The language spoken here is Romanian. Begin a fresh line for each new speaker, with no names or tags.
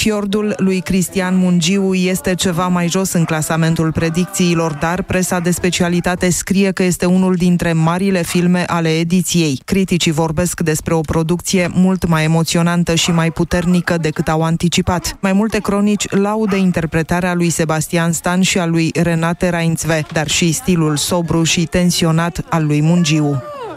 Fiordul lui Cristian Mungiu este ceva mai jos în clasamentul predicțiilor, dar presa de specialitate scrie că este unul dintre marile filme ale ediției. Criticii vorbesc despre o producție mult mai emoționantă și mai puternică decât au anticipat. Mai multe cronici laudă interpretarea lui Sebastian Stan și a lui Renate Reinsve, dar și stilul sobru și tensionat al lui Mungiu.